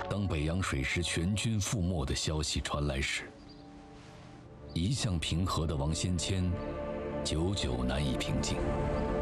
当北洋水师全军覆没的消息传来时，一向平和的王先谦久久难以平静。